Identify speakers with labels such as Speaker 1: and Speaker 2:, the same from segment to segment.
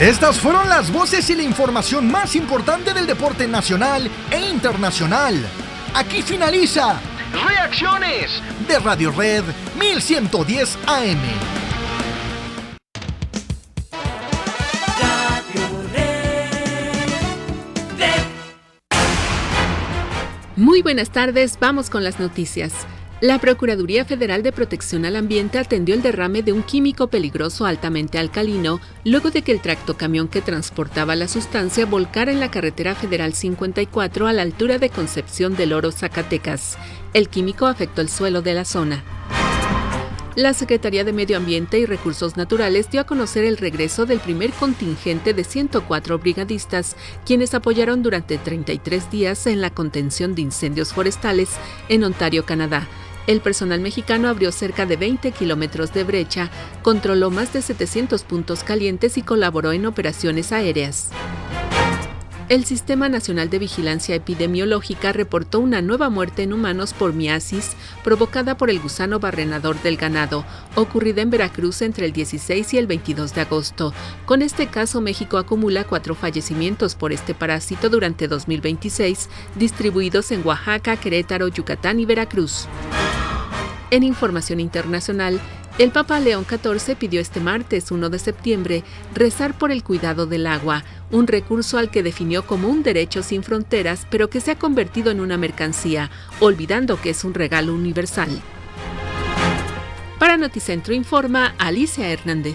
Speaker 1: Estas fueron las voces y la información más importante del deporte nacional e internacional. Aquí finaliza Reacciones de Radio Red 1110 AM.
Speaker 2: Muy buenas tardes, vamos con las noticias. La Procuraduría Federal de Protección al Ambiente atendió el derrame de un químico peligroso altamente alcalino luego de que el tractocamión que transportaba la sustancia volcara en la carretera federal 54 a la altura de Concepción del Oro, Zacatecas. El químico afectó el suelo de la zona. La Secretaría de Medio Ambiente y Recursos Naturales dio a conocer el regreso del primer contingente de 104 brigadistas, quienes apoyaron durante 33 días en la contención de incendios forestales en Ontario, Canadá. El personal mexicano abrió cerca de 20 kilómetros de brecha, controló más de 700 puntos calientes y colaboró en operaciones aéreas. El Sistema Nacional de Vigilancia Epidemiológica reportó una nueva muerte en humanos por miasis provocada por el gusano barrenador del ganado, ocurrida en Veracruz entre el 16 y el 22 de agosto. Con este caso, México acumula 4 fallecimientos por este parásito durante 2026, distribuidos en Oaxaca, Querétaro, Yucatán y Veracruz. En información internacional, el Papa León XIV pidió este martes 1 de septiembre rezar por el cuidado del agua, un recurso al que definió como un derecho sin fronteras, pero que se ha convertido en una mercancía, olvidando que es un regalo universal. Para Noticentro informa Alicia Hernández.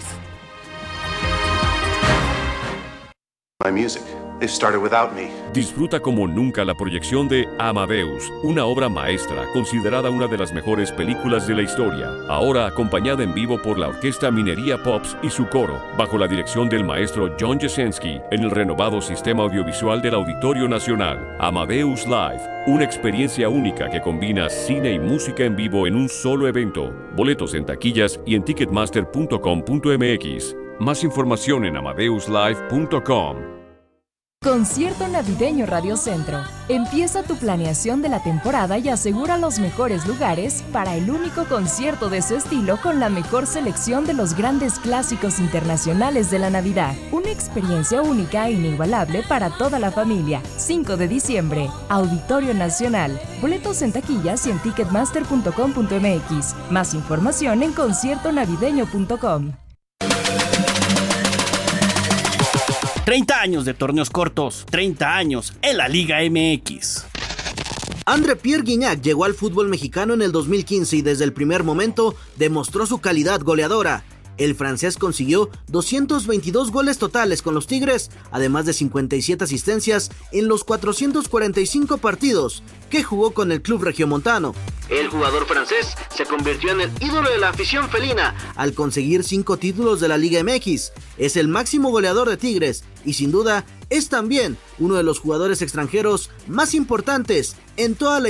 Speaker 3: My music. They started without me.
Speaker 4: Disfruta como nunca la proyección de Amadeus, una obra maestra considerada una de las mejores películas de la historia, ahora acompañada en vivo por la Orquesta Minería Pops y su coro, bajo la dirección del maestro John Jasenski, en el renovado sistema audiovisual del Auditorio Nacional. Amadeus Live, una experiencia única que combina cine y música en vivo en un solo evento. Boletos en taquillas y en ticketmaster.com.mx. Más información en amadeuslive.com.
Speaker 5: Concierto Navideño Radio Centro. Empieza tu planeación de la temporada y asegura los mejores lugares para el único concierto de su estilo con la mejor selección de los grandes clásicos internacionales de la Navidad. Una experiencia única e inigualable para toda la familia. 5 de diciembre, Auditorio Nacional. Boletos en taquillas y en ticketmaster.com.mx. Más información en conciertonavideño.com.
Speaker 6: 30 años de torneos cortos, 30 años en la Liga MX.
Speaker 7: André-Pierre Gignac llegó al fútbol mexicano en el 2015 y desde el primer momento demostró su calidad goleadora. El francés consiguió 222 goles totales con los Tigres, además de 57 asistencias en los 445 partidos que jugó con el club regiomontano. El jugador francés se convirtió en el ídolo de la afición felina al conseguir 5 títulos de la Liga MX. Es el máximo goleador de Tigres y sin duda es también uno de los jugadores extranjeros más importantes en toda la